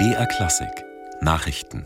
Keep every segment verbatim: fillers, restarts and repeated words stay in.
B R Klassik Nachrichten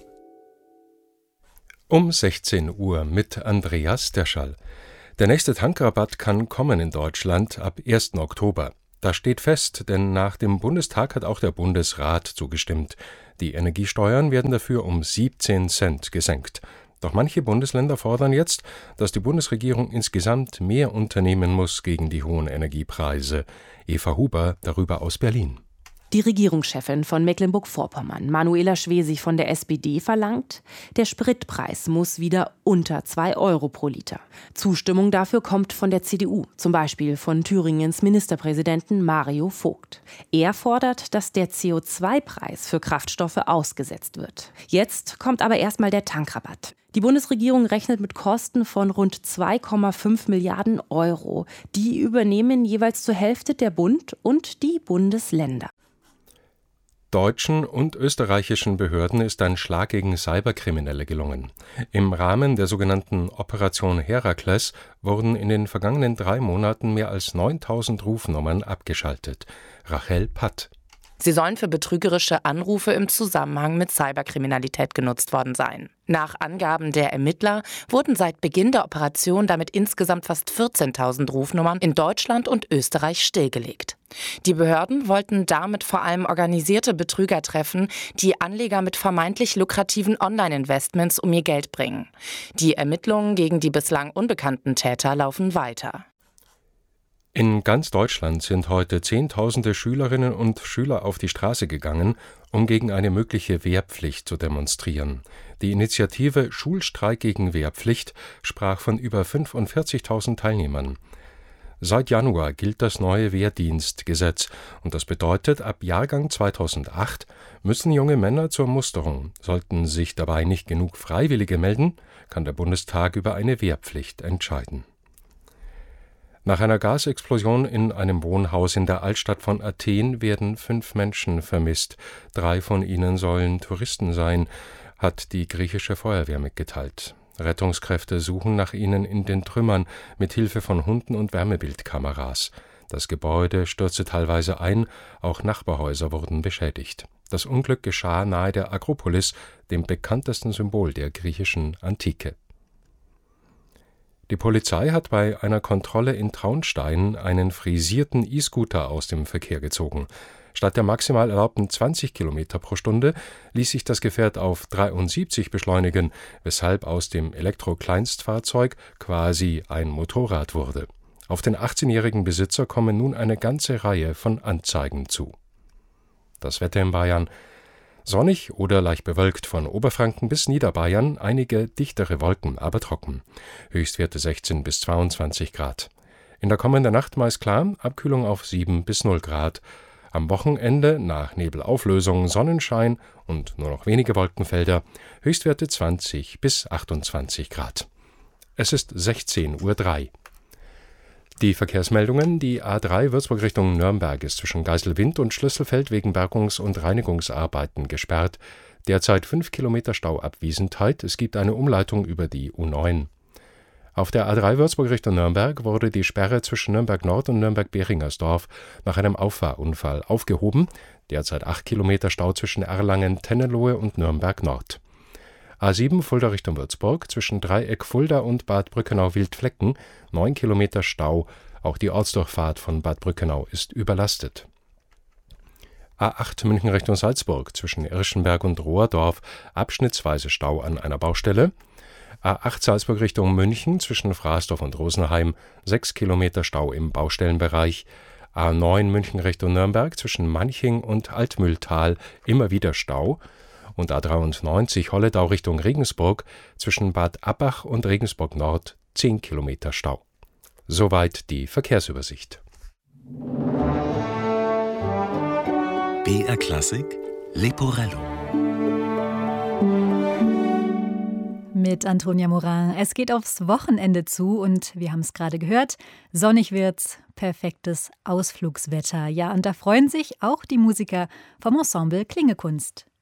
Um sechzehn Uhr mit Andreas Derschall. Der nächste Tankrabatt kann kommen in Deutschland ab ersten Oktober. Das steht fest, denn nach dem Bundestag hat auch der Bundesrat zugestimmt. Die Energiesteuern werden dafür um siebzehn Cent gesenkt. Doch manche Bundesländer fordern jetzt, dass die Bundesregierung insgesamt mehr unternehmen muss gegen die hohen Energiepreise. Eva Huber darüber aus Berlin. Die Regierungschefin von Mecklenburg-Vorpommern, Manuela Schwesig von der S P D, verlangt, der Spritpreis muss wieder unter zwei Euro pro Liter. Zustimmung dafür kommt von der C D U, zum Beispiel von Thüringens Ministerpräsidenten Mario Vogt. Er fordert, dass der C O zwei Preis für Kraftstoffe ausgesetzt wird. Jetzt kommt aber erstmal der Tankrabatt. Die Bundesregierung rechnet mit Kosten von rund zwei Komma fünf Milliarden Euro. Die übernehmen jeweils zur Hälfte der Bund und die Bundesländer. Deutschen und österreichischen Behörden ist ein Schlag gegen Cyberkriminelle gelungen. Im Rahmen der sogenannten Operation Herakles wurden in den vergangenen drei Monaten mehr als neuntausend Rufnummern abgeschaltet. Rachel Patt. Sie sollen für betrügerische Anrufe im Zusammenhang mit Cyberkriminalität genutzt worden sein. Nach Angaben der Ermittler wurden seit Beginn der Operation damit insgesamt fast vierzehntausend Rufnummern in Deutschland und Österreich stillgelegt. Die Behörden wollten damit vor allem organisierte Betrüger treffen, die Anleger mit vermeintlich lukrativen Online-Investments um ihr Geld bringen. Die Ermittlungen gegen die bislang unbekannten Täter laufen weiter. In ganz Deutschland sind heute Zehntausende Schülerinnen und Schüler auf die Straße gegangen, um gegen eine mögliche Wehrpflicht zu demonstrieren. Die Initiative Schulstreik gegen Wehrpflicht sprach von über fünfundvierzigtausend Teilnehmern. Seit Januar gilt das neue Wehrdienstgesetz und das bedeutet, ab Jahrgang zweitausendacht müssen junge Männer zur Musterung. Sollten sich dabei nicht genug Freiwillige melden, kann der Bundestag über eine Wehrpflicht entscheiden. Nach einer Gasexplosion in einem Wohnhaus in der Altstadt von Athen werden fünf Menschen vermisst. Drei von ihnen sollen Touristen sein, hat die griechische Feuerwehr mitgeteilt. Rettungskräfte suchen nach ihnen in den Trümmern mit Hilfe von Hunden und Wärmebildkameras. Das Gebäude stürzte teilweise ein, auch Nachbarhäuser wurden beschädigt. Das Unglück geschah nahe der Akropolis, dem bekanntesten Symbol der griechischen Antike. Die Polizei hat bei einer Kontrolle in Traunstein einen frisierten E-Scooter aus dem Verkehr gezogen. Statt der maximal erlaubten zwanzig Kilometer pro Stunde ließ sich das Gefährt auf dreiundsiebzig beschleunigen, weshalb aus dem Elektro-Kleinstfahrzeug quasi ein Motorrad wurde. Auf den achtzehnjährigen Besitzer kommen nun eine ganze Reihe von Anzeigen zu. Das Wetter in Bayern: sonnig oder leicht bewölkt von Oberfranken bis Niederbayern, einige dichtere Wolken, aber trocken. Höchstwerte sechzehn bis zweiundzwanzig Grad. In der kommenden Nacht meist klar, Abkühlung auf sieben bis null Grad. Am Wochenende nach Nebelauflösung Sonnenschein und nur noch wenige Wolkenfelder, Höchstwerte zwanzig bis achtundzwanzig Grad. Es ist sechzehn Uhr drei. Die Verkehrsmeldungen: Die A drei Würzburg Richtung Nürnberg ist zwischen Geiselwind und Schlüsselfeld wegen Bergungs- und Reinigungsarbeiten gesperrt. Derzeit fünf Kilometer Stau ab Wiesentheit. Es gibt eine Umleitung über die U neun. Auf der A drei Würzburg Richtung Nürnberg wurde die Sperre zwischen Nürnberg Nord und Nürnberg-Beringersdorf nach einem Auffahrunfall aufgehoben. Derzeit acht Kilometer Stau zwischen Erlangen-Tennenlohe und Nürnberg Nord. A sieben Fulda Richtung Würzburg zwischen Dreieck Fulda und Bad Brückenau-Wildflecken, neun Kilometer Stau. Auch die Ortsdurchfahrt von Bad Brückenau ist überlastet. A acht München Richtung Salzburg zwischen Irschenberg und Rohrdorf, abschnittsweise Stau an einer Baustelle. A acht Salzburg Richtung München zwischen Fraßdorf und Rosenheim, sechs Kilometer Stau im Baustellenbereich. A neun München Richtung Nürnberg zwischen Manching und Altmühltal, immer wieder Stau. Und A dreiundneunzig Holledau Richtung Regensburg zwischen Bad Abbach und Regensburg Nord, zehn Kilometer Stau. Soweit die Verkehrsübersicht. B R Klassik Leporello mit Antonia Morin. Es geht aufs Wochenende zu und wir haben es gerade gehört, sonnig wird's, perfektes Ausflugswetter. Ja, und da freuen sich auch die Musiker vom Ensemble Klingekunst.